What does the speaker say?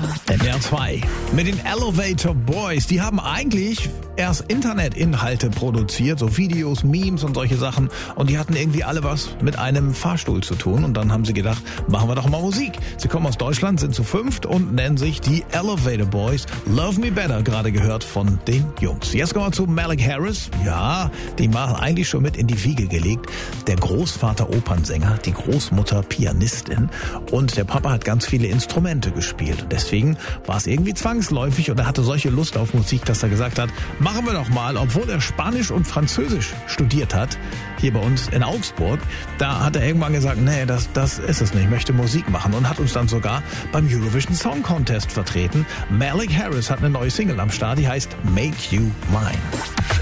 NDR 2 mit den Elevator Boys. Die haben eigentlich erst Internetinhalte produziert, so Videos, Memes und solche Sachen. Und die hatten irgendwie alle was mit einem Fahrstuhl zu tun. Und dann haben sie gedacht, machen wir doch mal Musik. Sie kommen aus Deutschland, sind zu 5 und nennen sich die Elevator Boys. Love Me Better, gerade gehört von den Jungs. Jetzt kommen wir zu Malik Harris. Ja, die war eigentlich schon mit in die Wiege gelegt. Der Großvater Opernsänger, die Großmutter Pianistin. Und der Papa hat ganz viele Instrumente gespielt. Und deswegen war es irgendwie zwangsläufig und er hatte solche Lust auf Musik, dass er gesagt hat, machen wir doch mal, obwohl er Spanisch und Französisch studiert hat, hier bei uns in Augsburg, da hat er irgendwann gesagt, nee, das ist es nicht, ich möchte Musik machen und hat uns dann sogar beim Eurovision Song Contest vertreten. Malik Harris hat eine neue Single am Start, die heißt Make You Mine.